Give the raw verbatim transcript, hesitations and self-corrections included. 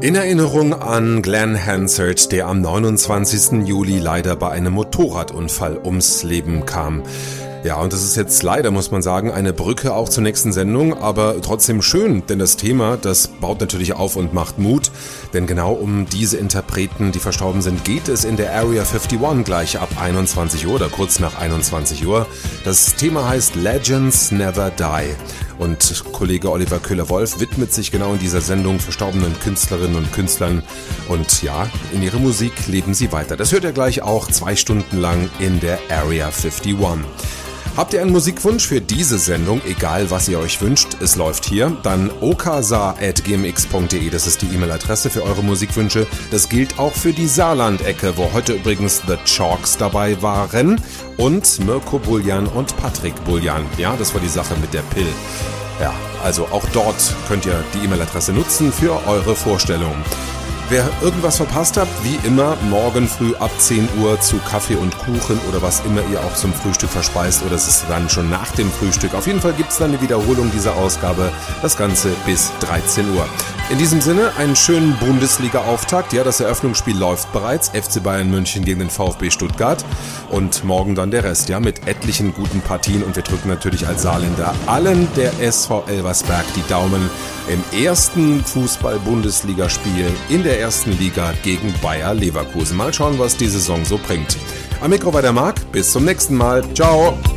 In Erinnerung an Glenn Hansard, der am neunundzwanzigsten Juli leider bei einem Motorradunfall ums Leben kam. Ja, und das ist jetzt leider, muss man sagen, eine Brücke auch zur nächsten Sendung, aber trotzdem schön, denn das Thema, das baut natürlich auf und macht Mut, denn genau um diese Interpreten, die verstorben sind, geht es in der Area einundfünfzig gleich ab einundzwanzig Uhr oder kurz nach einundzwanzig Uhr. Das Thema heißt Legends Never Die und Kollege Oliver Köhler-Wolf widmet sich genau in dieser Sendung verstorbenen Künstlerinnen und Künstlern und ja, in ihrer Musik leben sie weiter. Das hört ihr gleich auch zwei Stunden lang in der Area einundfünfzig. Habt ihr einen Musikwunsch für diese Sendung, egal was ihr euch wünscht, es läuft hier, dann okasa at g m x punkt d e, das ist die E-Mail-Adresse für eure Musikwünsche. Das gilt auch für die Saarland-Ecke, wo heute übrigens The Chalks dabei waren und Mirko Buljan und Patrick Buljan. Ja, das war die Sache mit der Pill. Ja, also auch dort könnt ihr die E-Mail-Adresse nutzen für eure Vorstellungen. Wer irgendwas verpasst habt, wie immer, morgen früh ab zehn Uhr zu Kaffee und Kuchen oder was immer ihr auch zum Frühstück verspeist oder es ist dann schon nach dem Frühstück. Auf jeden Fall gibt es dann eine Wiederholung dieser Ausgabe, das Ganze bis dreizehn Uhr. In diesem Sinne einen schönen Bundesliga-Auftakt. Ja, das Eröffnungsspiel läuft bereits. F C Bayern München gegen den VfB Stuttgart und morgen dann der Rest, ja, mit etlichen guten Partien und wir drücken natürlich als Saarländer allen der S V Elversberg die Daumen im ersten Fußball-Bundesligaspiel in der ersten Liga gegen Bayer Leverkusen. Mal schauen, was die Saison so bringt. Am Mikro war der Marc. Bis zum nächsten Mal. Ciao.